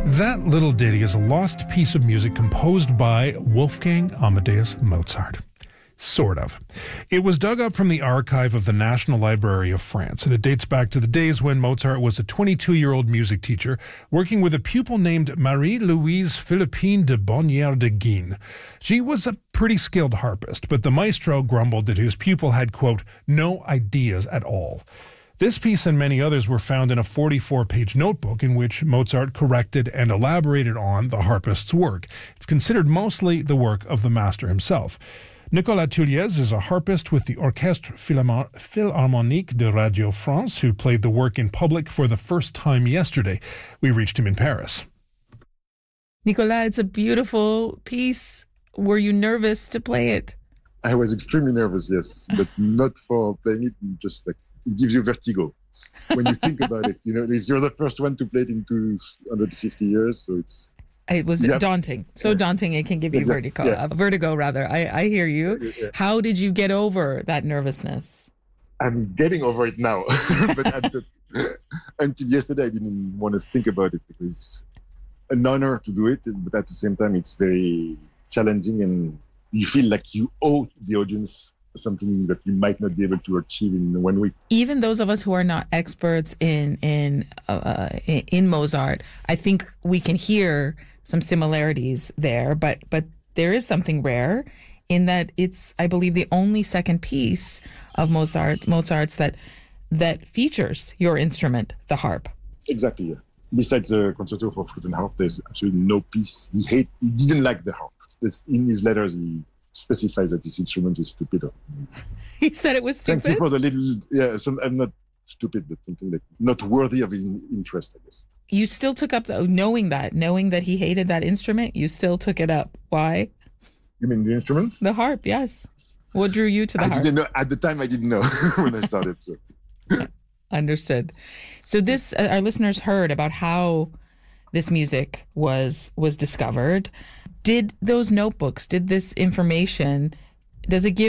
That little ditty is a lost piece of music composed by Wolfgang Amadeus Mozart. Sort of. It was dug up from the archive of the National Library of France, and it dates back to the days when Mozart was a 22-year-old music teacher working with a pupil named Marie-Louise Philippine de Bonnière de Guines. She was a pretty skilled harpist, but the maestro grumbled that his pupil had, quote, no ideas at all. This piece and many others were found in a 44-page notebook in which Mozart corrected and elaborated on the harpist's work. It's considered mostly the work of the master himself. Nicolas Tulliez is a harpist with the Orchestre Philharmonique de Radio France, who played the work in public for the first time yesterday. We reached him in Paris. Nicolas, it's a beautiful piece. Were you nervous to play it? I was extremely nervous, yes, but not for playing it, just like it gives you vertigo when you think about it. You know, you're the first one to play it in 250 years, so it was daunting. So daunting it can give you vertigo. Yeah. Vertigo, rather. I hear you. Yeah. How did you get over that nervousness? I'm getting over it now. But until yesterday, I didn't want to think about it because it's an honor to do it. But at the same time, it's very challenging and you feel like you owe the audience something that you might not be able to achieve in 1 week. Even those of us who are not experts in Mozart, I think we can hear some similarities there, but there is something rare in that it's, I believe, the only second piece of Mozart's that features your instrument, the harp. Exactly, yeah. Besides the Concerto for Flute and Harp, there's actually no piece he didn't like the harp. It's in his letters, he specifies that this instrument is stupid. He said it was stupid? Thank you for the little, I'm not stupid, but something like not worthy of his interest, I guess. You still took up, knowing that he hated that instrument, you still took it up. Why? You mean the instrument? The harp, yes. What drew you to the harp? I didn't know. At the time, I didn't know when I started. So. Understood. So this, our listeners heard about how this music was discovered. Did those notebooks, did this information, does it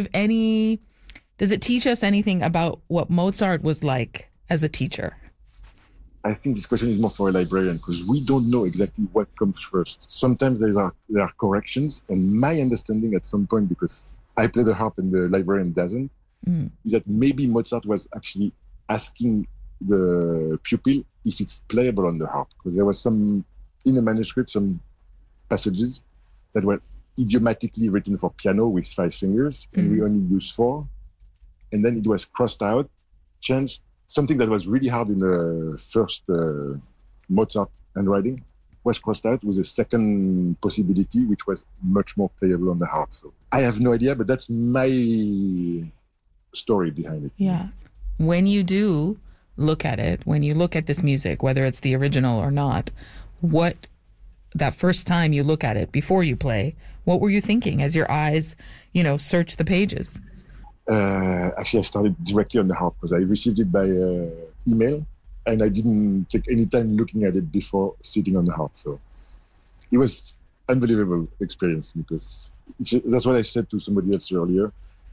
teach us anything about what Mozart was like as a teacher? I think this question is more for a librarian because we don't know exactly what comes first. Sometimes there are corrections, and my understanding at some point, because I play the harp and the librarian doesn't, is that maybe Mozart was actually asking the pupil if it's playable on the harp, because there was some, in the manuscript, some passages that were idiomatically written for piano with 5 fingers, and we only use 4. And then it was crossed out, changed. Something that was really hard in the first Mozart handwriting was crossed out with a second possibility, which was much more playable on the harp. So I have no idea, but that's my story behind it. Yeah. When you do look at it, when you look at this music, whether it's the original or not, that first time you look at it before you play, what were you thinking as your eyes, search the pages? Actually, I started directly on the harp because I received it by email and I didn't take any time looking at it before sitting on the harp. So it was unbelievable experience because that's what I said to somebody else earlier.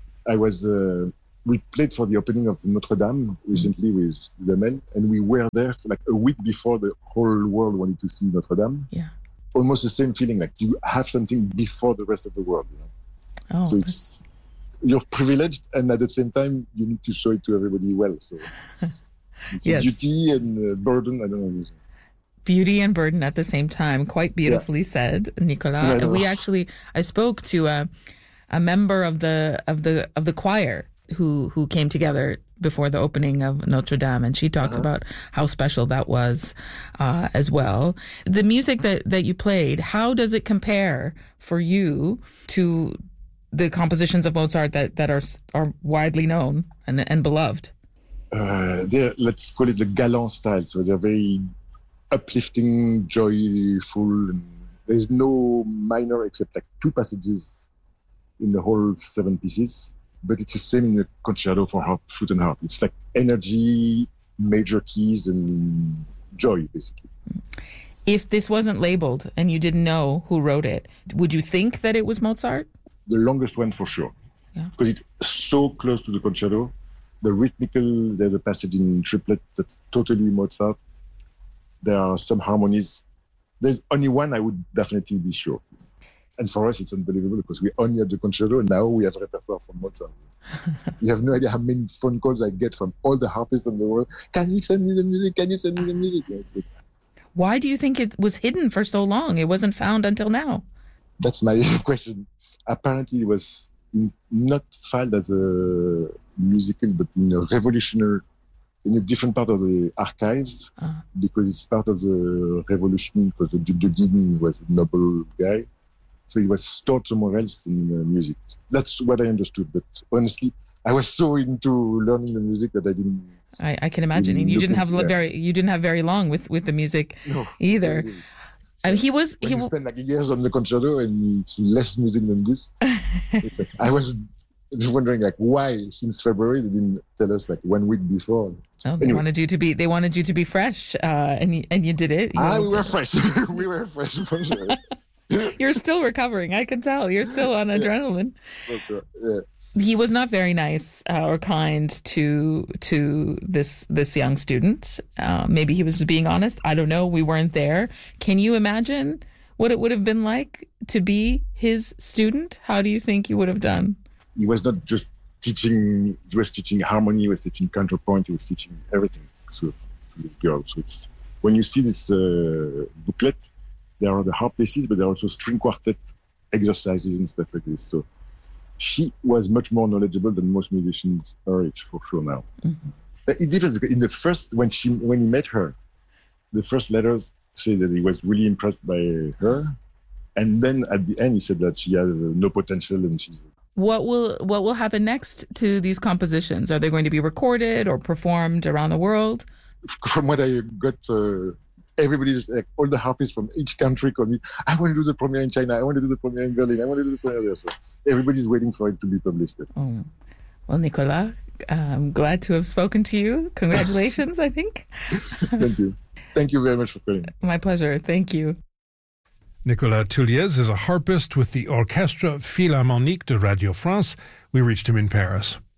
We played for the opening of Notre Dame recently with the men, and we were there for like a week before the whole world wanted to see Notre Dame. Yeah. Almost the same feeling, like you have something before the rest of the world. Oh, so you're privileged, and at the same time, you need to show it to everybody well. So it's yes. Beauty and burden, I don't know. Beauty and burden at the same time. Quite beautifully said, Nicolas. Yeah, I spoke to a member of the choir who came together before the opening of Notre Dame, and she talked about how special that was as well. The music that you played, how does it compare for you to the compositions of Mozart that are widely known and beloved? Let's call it the galant style. So they're very uplifting, joyful, and there's no minor except like 2 passages in the whole 7 pieces. But it's the same in the concerto for harp, flute and harp. It's like energy, major keys, and joy, basically. If this wasn't labeled and you didn't know who wrote it, would you think that it was Mozart? The longest one for sure. Yeah. Because it's so close to the concerto. The rhythmical, there's a passage in triplet that's totally Mozart. There are some harmonies there's only one I would definitely be sure. And for us, it's unbelievable because we only had the concerto, and now we have repertoire from Mozart. You have no idea how many phone calls I get from all the harpists in the world. Can you send me the music? Can you send me the music? Yeah, why do you think it was hidden for so long? It wasn't found until now. That's my question. Apparently, it was not filed as a musical, but in a revolutionary, in a different part of the archives, because it's part of the revolution, because the Duc de Guignes was a noble guy. So he was stored somewhere else in music. That's what I understood. But honestly, I was so into learning the music that I didn't. I can imagine. And you didn't have very long with the music either. He spent like years on the concerto and it's less music than this. I was wondering like why since February they didn't tell us like 1 week before. Oh, they wanted you to be fresh, and you did it. We were fresh. We were fresh for sure. You're still recovering. I can tell. You're still on adrenaline. Yeah. He was not very nice or kind to this young student. Maybe he was being honest. I don't know. We weren't there. Can you imagine what it would have been like to be his student? How do you think you would have done? He was not just teaching. He was teaching harmony. He was teaching counterpoint. He was teaching everything to this girl. So it's when you see this booklet. There are the harp pieces, but there are also string quartet exercises and stuff like this. So she was much more knowledgeable than most musicians her age, for sure now. Mm-hmm. It depends. In the first, when he met her, the first letters say that he was really impressed by her. And then at the end, he said that she has no potential and she's... What will happen next to these compositions? Are they going to be recorded or performed around the world? From what I got... everybody's like all the harpists from each country call me. I want to do the premiere in China. I want to do the premiere in Berlin. I want to do the premiere there. So everybody's waiting for it to be published. Oh. Well, Nicolas, I'm glad to have spoken to you. Congratulations, I think. Thank you. Thank you very much for calling. My pleasure. Thank you. Nicolas Tulliez is a harpist with the Orchestre Philharmonique de Radio France. We reached him in Paris.